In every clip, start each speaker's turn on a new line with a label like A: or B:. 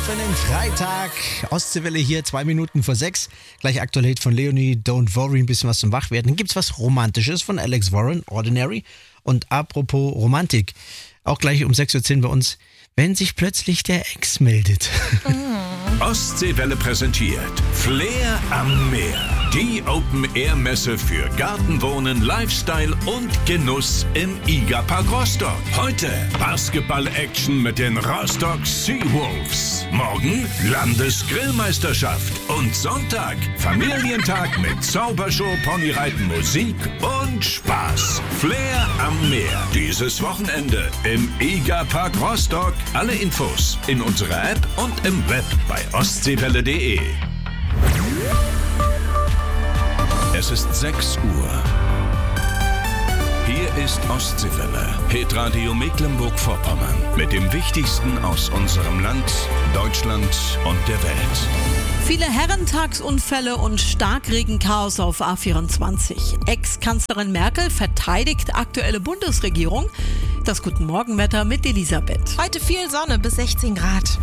A: auf in den Freitag. Ostseewelle hier, 2 Minuten vor 6. Gleich Aktualität von Leonie, Don't Worry, ein bisschen was zum Wachwerden. Dann gibt's was Romantisches von Alex Warren, Ordinary. Und apropos Romantik, auch gleich um 6.10 Uhr bei uns, wenn sich plötzlich der Ex meldet.
B: Ostseewelle präsentiert Flair am Meer. Die Open-Air-Messe für Gartenwohnen, Lifestyle und Genuss im IGA-Park Rostock. Heute Basketball-Action mit den Rostock Seawolves. Morgen Landesgrillmeisterschaft. Und Sonntag Familientag mit Zaubershow, Ponyreiten, Musik und Spaß. Flair am Meer. Dieses Wochenende im IGA-Park Rostock. Alle Infos in unserer App und im Web bei ostseewelle.de. Es ist 6 Uhr. Hier ist Ostseewelle, Hitradio Mecklenburg-Vorpommern. Mit dem Wichtigsten aus unserem Land, Deutschland und der Welt.
C: Viele Herrentagsunfälle und Starkregenchaos auf A24. Ex-Kanzlerin Merkel verteidigt aktuelle Bundesregierung. Das Guten Morgenwetter mit Elisabeth.
D: Heute viel Sonne bis 16 Grad.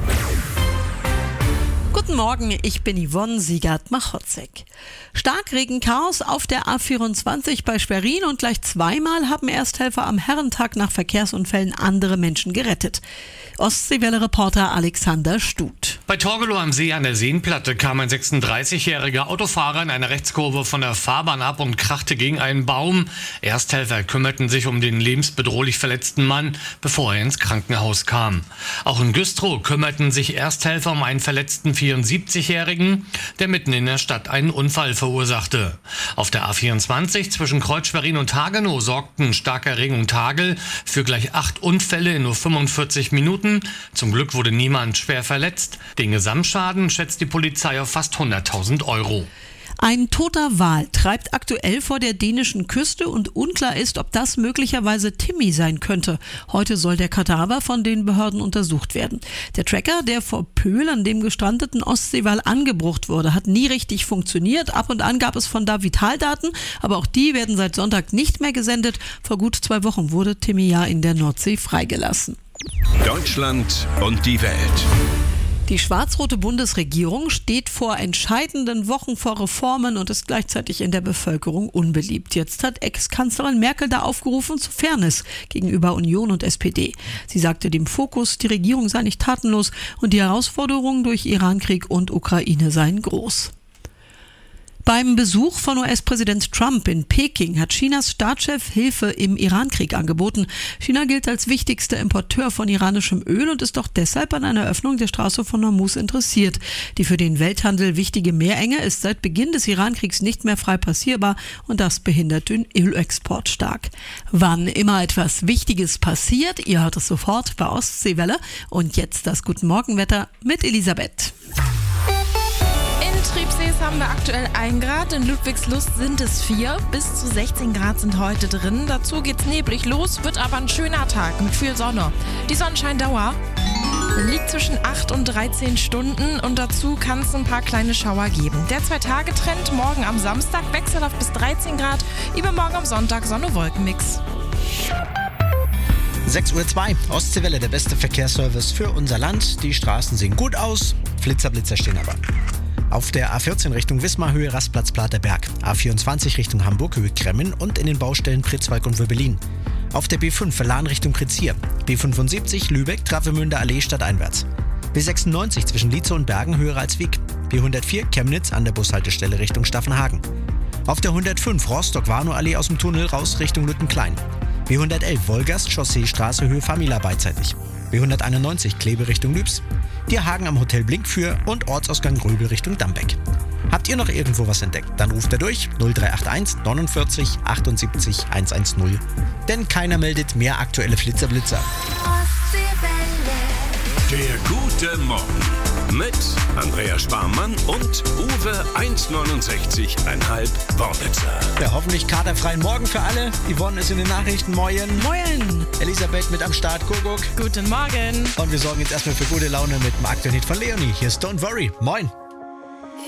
C: Guten Morgen, ich bin Yvonne Siegert-Machotzek. Starkregenchaos auf der A24 bei Schwerin und gleich zweimal haben Ersthelfer am Herrentag nach Verkehrsunfällen andere Menschen gerettet. Ostseewelle-Reporter Alexander Stut.
E: Bei Torgelow am See an der Seenplatte kam ein 36-jähriger Autofahrer in einer Rechtskurve von der Fahrbahn ab und krachte gegen einen Baum. Ersthelfer kümmerten sich um den lebensbedrohlich verletzten Mann, bevor er ins Krankenhaus kam. Auch in Güstrow kümmerten sich Ersthelfer um einen verletzten 74-Jährigen, der mitten in der Stadt einen Unfall verursachte. Auf der A24 zwischen Kreuz Schwerin und Hagenow sorgten starker Regen und Hagel für gleich 8 Unfälle in nur 45 Minuten. Zum Glück wurde niemand schwer verletzt. Den Gesamtschaden schätzt die Polizei auf fast 100.000 Euro.
C: Ein toter Wal treibt aktuell vor der dänischen Küste und unklar ist, ob das möglicherweise Timmy sein könnte. Heute soll der Kadaver von den Behörden untersucht werden. Der Tracker, der vor Pöhl an dem gestrandeten Ostseewal angebracht wurde, hat nie richtig funktioniert. Ab und an gab es von da Vitaldaten, aber auch die werden seit Sonntag nicht mehr gesendet. Vor gut 2 Wochen wurde Timmy ja in der Nordsee freigelassen.
B: Deutschland und die Welt.
C: Die schwarz-rote Bundesregierung steht vor entscheidenden Wochen vor Reformen und ist gleichzeitig in der Bevölkerung unbeliebt. Jetzt hat Ex-Kanzlerin Merkel da aufgerufen zu Fairness gegenüber Union und SPD. Sie sagte dem Fokus, die Regierung sei nicht tatenlos und die Herausforderungen durch Irankrieg und Ukraine seien groß. Beim Besuch von US-Präsident Trump in Peking hat Chinas Staatschef Hilfe im Irankrieg angeboten. China gilt als wichtigster Importeur von iranischem Öl und ist auch deshalb an einer Öffnung der Straße von Hormuz interessiert. Die für den Welthandel wichtige Meerenge ist seit Beginn des Irankriegs nicht mehr frei passierbar und das behindert den Ölexport stark. Wann immer etwas Wichtiges passiert, ihr hört es sofort bei Ostseewelle. Und jetzt das Guten Morgenwetter mit Elisabeth.
D: In Triebsees haben wir aktuell 1 Grad, in Ludwigslust sind es 4, bis zu 16 Grad sind heute drin. Dazu geht's neblig los, wird aber ein schöner Tag mit viel Sonne. Die Sonnenscheindauer liegt zwischen 8 und 13 Stunden und dazu kann es ein paar kleine Schauer geben. Der 2-Tage-Trend morgen am Samstag wechselhaft bis 13 Grad, übermorgen am Sonntag Sonne-Wolken-Mix.
A: 6.02 Uhr, Ostseewelle, der beste Verkehrsservice für unser Land. Die Straßen sehen gut aus, Blitzer stehen aber. Auf der A14 Richtung Wismar, Höhe Rastplatz Platerberg. A24 Richtung Hamburg, Höhe Kremmen und in den Baustellen Pritzwalk und Wöbelin. Auf der B5 Verlan Richtung Prizier. B75 Lübeck, Travemünde Allee stadteinwärts. B96 zwischen Lietze und Bergen, Höhe Ralswiek. B104 Chemnitz an der Bushaltestelle Richtung Staffenhagen. Auf der 105 Rostock-Warnow Allee aus dem Tunnel raus Richtung Lüttenklein. B111 Wolgast, Chausseestraße, Höhe Famila beidseitig. B191 Kleve Richtung Lübs. Dierhagen am Hotel Blinkfür und Ortsausgang Gröbel Richtung Dambeck. Habt ihr noch irgendwo was entdeckt? Dann ruft er durch 0381 49 78 110. Denn keiner meldet mehr aktuelle Flitzer.
B: Der gute Morgen mit Andrea Sparmann und Uwe 1,69,5 Worbitzer.
A: Ja, hoffentlich katerfreien Morgen für alle. Yvonne ist in den Nachrichten. Moin.
C: Moin.
A: Elisabeth mit am Start. Kuckuck.
D: Guten Morgen.
A: Und wir sorgen jetzt erstmal für gute Laune mit dem aktuellen Hit von Leonie. Hier ist Don't Worry. Moin.